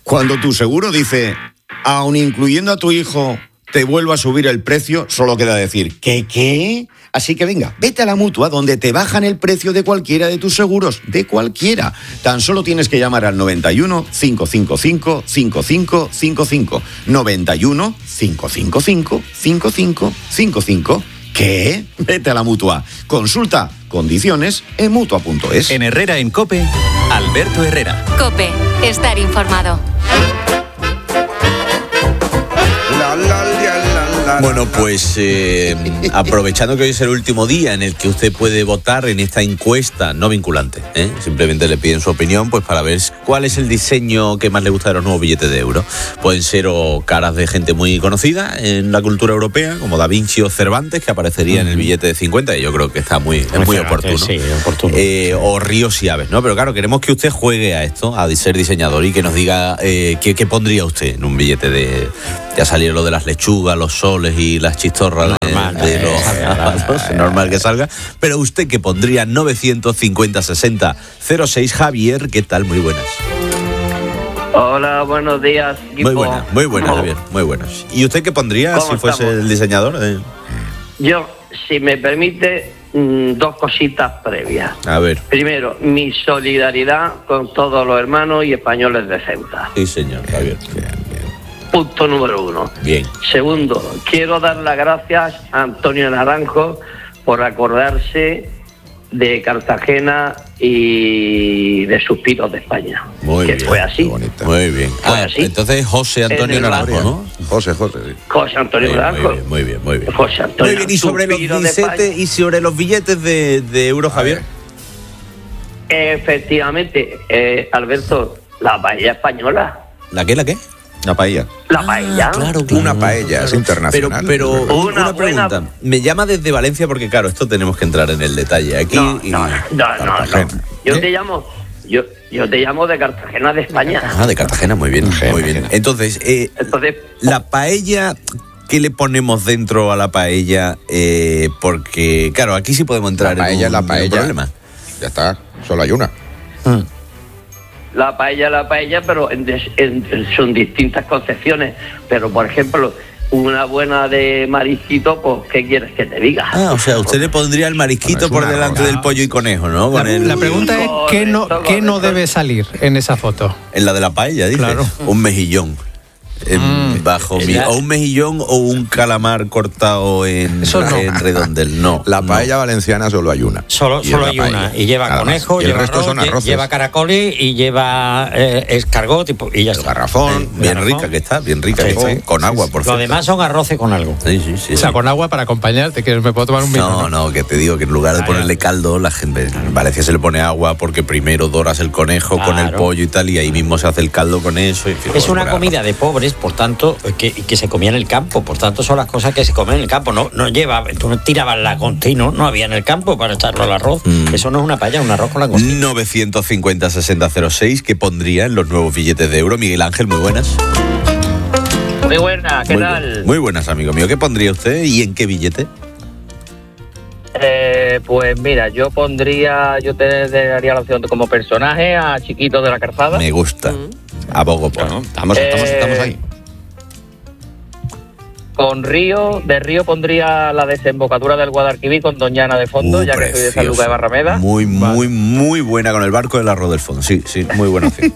Cuando tu seguro dice, aun incluyendo a tu hijo, te vuelvo a subir el precio, solo queda decir, ¿qué? Así que venga, vete a la Mutua, donde te bajan el precio de cualquiera de tus seguros, de cualquiera. Tan solo tienes que llamar al 91 555 5555. 91 555 5555. ¿Qué? Vete a la Mutua. Consulta condiciones en Mutua.es. En Herrera en COPE, Alberto Herrera. COPE, estar informado. Bueno, pues aprovechando que hoy es el último día en el que usted puede votar en esta encuesta no vinculante, simplemente le piden su opinión pues para ver cuál es el diseño que más le gusta de los nuevos billetes de euro. Pueden ser o caras de gente muy conocida en la cultura europea, como Da Vinci o Cervantes, que aparecería en el billete de 50, y yo creo que está muy oportuno. Sí, oportuno. O ríos y aves, ¿no? Pero claro, queremos que usted juegue a esto, a ser diseñador, y que nos diga qué pondría usted en un billete de... Ya salieron lo de las lechugas, los soles y las chistorras de los normal que salga. Pero usted que pondría 950 60 06. Javier, ¿qué tal? Muy buenas. Hola, buenos días, equipo. Muy buenas, Javier, muy buenas. ¿Y usted qué pondría si fuese el diseñador? Yo, si me permite, dos cositas previas. A ver. Primero, mi solidaridad con todos los hermanos y españoles de Ceuta. Sí, señor, Javier. Bien. Punto número 1. Bien. Segundo, quiero dar las gracias a Antonio Naranjo por acordarse de Cartagena y de Suspiros de España. Muy bien. Fue así. Muy bien. Fue así. Entonces José Antonio Naranjo, ¿no? José, sí. José Antonio Naranjo. Muy bien. José Antonio. Muy bien. ¿Y sobre los billetes de euro, Javier? Efectivamente, Alberto, la paella española. ¿La qué? La paella. La paella. Claro. Una paella, es internacional. Pero una pregunta. Me llama desde Valencia porque, claro, esto tenemos que entrar en el detalle. Aquí No. Yo te llamo de Cartagena, de España. De Cartagena, muy bien. Entonces, la paella, ¿qué le ponemos dentro a la paella? Porque, claro, aquí sí podemos entrar en un problema. Ya está, solo hay una. La paella, pero son distintas concepciones. Pero, por ejemplo, una buena de marisquito, pues, ¿qué quieres que te diga? O sea, usted le pondría el marisquito por delante del pollo y conejo, ¿no? La pregunta es, ¿qué no debe salir en esa foto? En la de la paella, dice. Claro. Un mejillón. O un mejillón o un calamar cortado en redondel. No. La paella valenciana solo hay una. Solo hay una. Y lleva conejo, lleva arroz, lleva caracoles y lleva escargot y ya está. Garrafón. Bien rica que está, con agua, por cierto. Lo demás son arroces con algo. Sí. O sea, con agua para acompañarte, que me puedo tomar un vino. No, que te digo que en lugar de ponerle caldo, la gente en Valencia se le pone agua porque primero doras el conejo con el pollo y tal, y ahí mismo se hace el caldo con eso. Es una comida de pobres, por tanto, que se comía en el campo. Por tanto, son las cosas que se comen en el campo. No lleva, tú no tirabas la langostino, no había en el campo para echarlo al arroz. Eso no es una paella, un arroz con langostino. 950 60 06, ¿qué pondría en los nuevos billetes de euro? Miguel Ángel, muy buenas. Muy buenas, ¿qué tal? Muy buenas, amigo mío. ¿Qué pondría usted y en qué billete? Pues mira, yo te daría la opción como personaje a Chiquito de la Calzada. Me gusta. Abogo por. Bueno, estamos ahí. Con Río pondría la desembocadura del Guadalquivir con Doña Ana de fondo, ya que soy de San Lucas de Barrameda. Muy buena, con el barco del arroz del fondo. Sí, muy buena opción.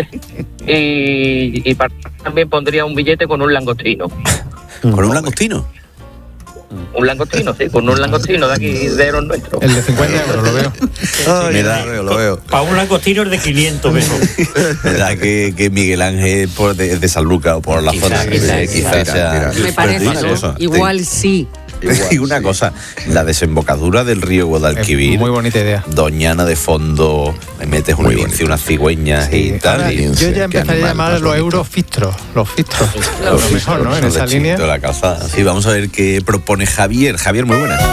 y también pondría un billete con un langostino. ¿Con un langostino? Un langostino, sí, con un langostino de aquí, de los nuestros. El de 50 euros, lo veo. Lo veo. Para un langostino es de 500 pesos. ¿Verdad que Miguel Ángel de San Lucas o por la zona? Quizás sea. Me parece, ¿no? Igual sí. Y una cosa, la desembocadura del río Guadalquivir. Muy bonita idea. Doñana de fondo, me metes un lince, unas cigüeñas y tal. Ahora, yo ya empezaría a llamar los eurofistros. Los fistros. Lo mejor, ¿no? En esa línea. La calzada. Sí, vamos a ver qué propone Javier. Javier, muy buenas.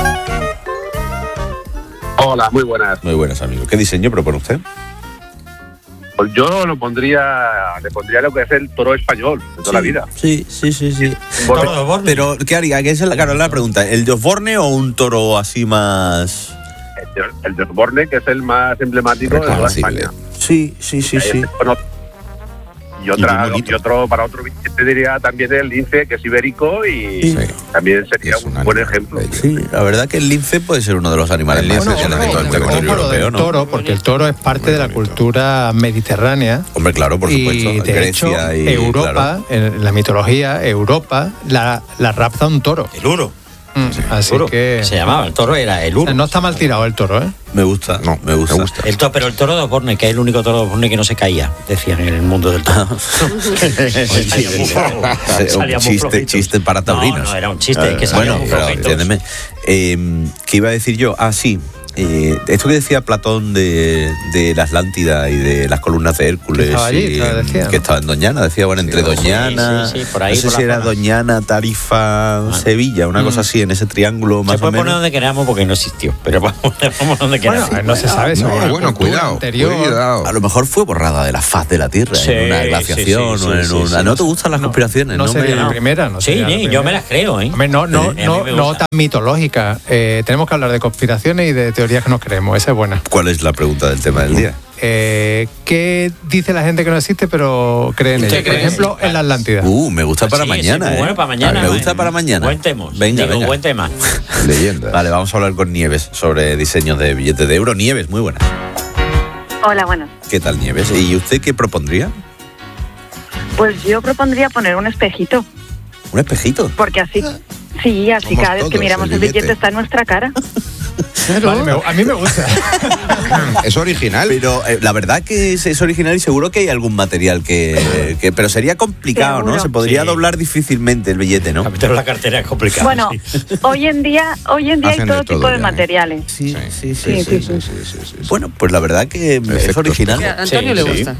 Hola, muy buenas. Muy buenas, amigo. ¿Qué diseño propone usted? Pues yo le pondría lo que es el toro español de toda la vida. Sí. Pero, ¿qué haría? Que esa es la pregunta. ¿El de Osborne o un toro así más...? El de Osborne, que es el más emblemático de toda España. Sí. para otro billete diría también el lince, que es ibérico y también sería un buen ejemplo. Sí, la verdad que el lince puede ser uno de los animales más especiales de todo el territorio europeo, ¿no? Toro, porque el toro es parte de la cultura mediterránea. Hombre, claro, por supuesto. Y de Grecia hecho, Europa, en la mitología, Europa la rapta un toro. El uro. Así que se llamaba, el toro era el uro. No está mal tirado el toro, ¿eh? Me gusta. Pero el toro de Osborne, que es el único toro de Osborne que no se caía, decían en el mundo del toro. Chiste para taurinos. No, era un chiste que salía muy pero entiéndeme. ¿Qué iba a decir yo? Sí. Esto que decía Platón de la Atlántida y de las columnas de Hércules, que estaba en Doñana, decía, bueno, entre Doñana, por ahí, no sé si era Doñana, Tarifa, Sevilla, una cosa así, en ese triángulo más o menos. Se puede poner donde queramos porque no existió, pero vamos donde queramos. No se sabe eso. Cuidado. A lo mejor fue borrada de la faz de la Tierra, en una glaciación o en una... ¿No te gustan las conspiraciones? No sería la primera, no sería la primera. Yo me las creo, ¿eh? No tan mitológica. Tenemos que hablar de conspiraciones y de teorías que nos creemos, esa es buena. ¿Cuál es la pregunta del tema del día? ¿Qué dice la gente que no existe pero cree en ella? Por ejemplo, en la Atlántida. Me gusta para mañana. Bueno, para mañana. Me gusta para mañana. Buen tema. Venga. Buen tema. Leyenda. Vale, vamos a hablar con Nieves sobre diseños de billetes de euro. Nieves, muy buenas. Hola, buenas. ¿Qué tal, Nieves? ¿Y usted qué propondría? Pues yo propondría poner un espejito. ¿Un espejito? Porque así cada vez que miramos el billete está en nuestra cara. Vale, a mí me gusta. Es original. Pero la verdad que es original y seguro que hay algún material que pero sería complicado, ¿Seguro? ¿no? Se podría doblar difícilmente el billete, ¿no? Pero la cartera es complicada. Bueno, hoy en día hay todo tipo de materiales. Sí. Bueno, pues la verdad que es original. A Antonio le gusta.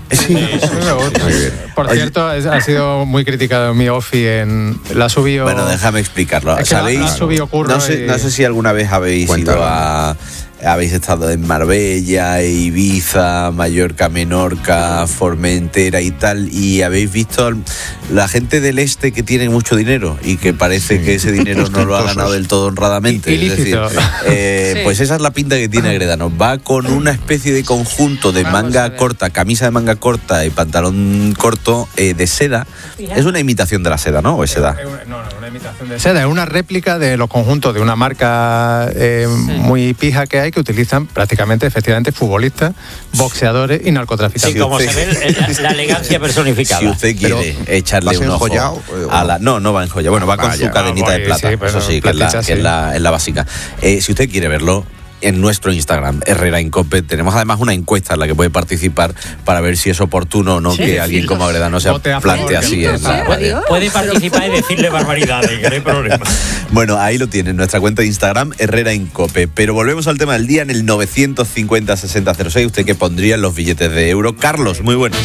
Por cierto, ha sido muy criticado mi Ofi la ha subido. Bueno, déjame explicarlo. ¿Sabéis? No sé si alguna vez habéis ido habéis estado en Marbella, Ibiza, Mallorca, Menorca, Formentera y tal, y habéis visto la gente del este que tiene mucho dinero y que parece que ese dinero no lo ha ganado del todo honradamente. Es decir, pues esa es la pinta que tiene Agredano. Va con una especie de conjunto de manga corta, camisa de manga corta y pantalón corto de seda. Es una imitación de la seda, ¿no? ¿O es seda? No, una imitación de seda. Es una réplica de los conjuntos de una marca muy pija que hay, que utilizan prácticamente, efectivamente, futbolistas, boxeadores y narcotraficantes. Sí, como se ve la elegancia personificada. Si usted quiere echarle un ojo a la... No va enjollado. Bueno, va con su cadenita de plata. Eso sí, que es la básica. Si usted quiere verlo, en nuestro Instagram, Herrera Incope, tenemos además una encuesta en la que puede participar para ver si es oportuno o no que alguien como Agredano se plantee así en la radio. Puede participar y decirle barbaridades, que no hay problema. Bueno, ahí lo tiene, en nuestra cuenta de Instagram, Herrera Incope. Pero volvemos al tema del día en el 950-6006. ¿Usted qué pondría en los billetes de euro? Carlos, muy buenas.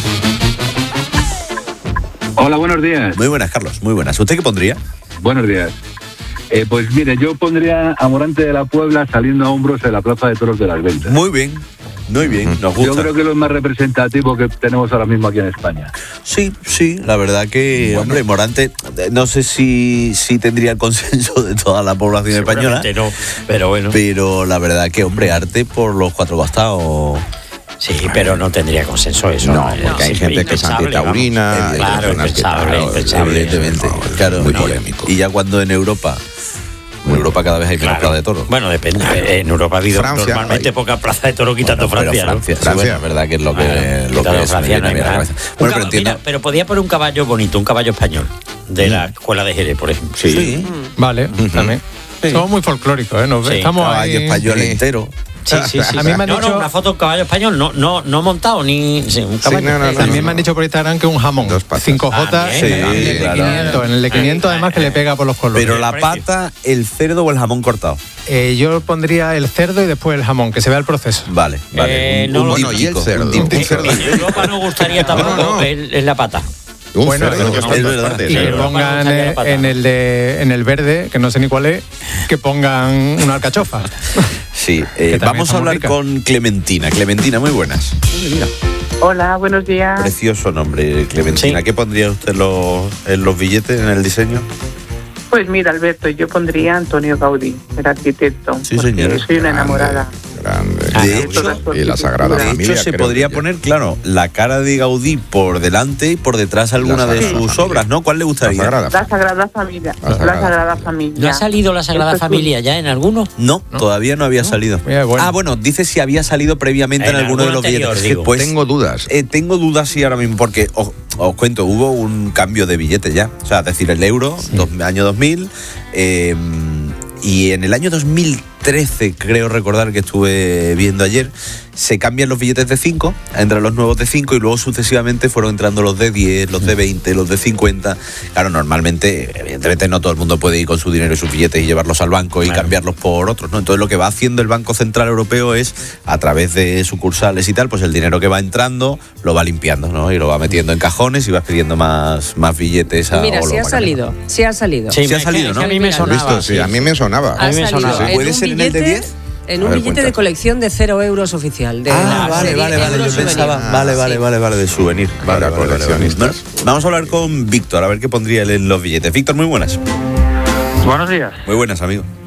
Hola, buenos días. Muy buenas, Carlos, muy buenas. ¿Usted qué pondría? Buenos días. Pues mire, yo pondría a Morante de la Puebla saliendo a hombros en la Plaza de Toros de las Ventas. Muy bien, nos gusta. Yo creo que es lo más representativo que tenemos ahora mismo aquí en España. Sí, la verdad que, hombre, Morante, no sé si tendría el consenso de toda la población española. No, pero bueno. Pero la verdad que, hombre, arte por los cuatro costados. Sí, pero no tendría consenso eso. No, porque hay gente que es antitaurina. Claro, impensable. Evidentemente. Claro, muy polémico. Y ya cuando en Europa cada vez hay menos plaza de toros. Bueno, depende. En Europa ha habido normalmente poca plaza de toros quitando Francia. Francia, verdad que es lo que es Francia. Bueno, pero entiendo. Pero podía poner un caballo bonito, un caballo español de la escuela de Jerez, por ejemplo. Sí. Vale, también. Somos muy folclóricos, ¿eh? Estamos caballo español entero. Sí. A mí me han dicho una foto de un caballo español, no montado ni un caballo. También me han dicho por Instagram que un jamón 5J en el de 500 además que le pega por los colores. Pero la pata, el cerdo o el jamón cortado. Yo pondría el cerdo y después el jamón, que se vea el proceso. Vale. Y el cerdo. En Europa no gustaría tampoco es la pata. Bueno, es verdad. Y que pongan en el verde, que no sé ni cuál es, que pongan una alcachofa. Sí, vamos a hablar con Clementina. Clementina, muy buenas. Mira. Hola, buenos días. Precioso nombre, Clementina. Sí. ¿Qué pondría usted en los billetes, en el diseño? Pues mira, Alberto, yo pondría Antonio Gaudí, el arquitecto. Sí, señor. Soy una enamorada. Grande. De hecho, y la Sagrada Familia. Se podría poner, claro, la cara de Gaudí por delante y por detrás alguna de sus obras, ¿no? ¿Cuál le gustaría? La Sagrada Familia. La Sagrada Familia. ¿No ha salido la Sagrada Familia ya en alguno? No, todavía no había salido. Bueno, dice si había salido previamente en alguno de los billetes. Pues tengo dudas. Tengo dudas, sí, ahora mismo, porque os cuento, hubo un cambio de billete ya. O sea, es decir, el euro, año 2000, y en el año 2013, creo recordar que estuve viendo ayer, se cambian los billetes de 5, entran los nuevos de 5 y luego sucesivamente fueron entrando los de 10, los de 20, los de 50. Claro, normalmente, evidentemente no todo el mundo puede ir con su dinero y sus billetes y llevarlos al banco y cambiarlos por otros, ¿no? Entonces lo que va haciendo el Banco Central Europeo es, a través de sucursales y tal, pues el dinero que va entrando lo va limpiando, ¿no? Y lo va metiendo en cajones y va pidiendo más billetes a... Mira, sí ha salido. Sí ha salido, ¿no? A mí me sonaba. Sí, a mí me sonaba. ¿Puede ser en el de 10? En un billete de colección de 0 euros oficial. Vale. Yo pensaba, vale, de souvenir. Vale. Vamos a hablar con Víctor, a ver qué pondría él en los billetes. Víctor, muy buenas. Buenos días. Muy buenas, amigo.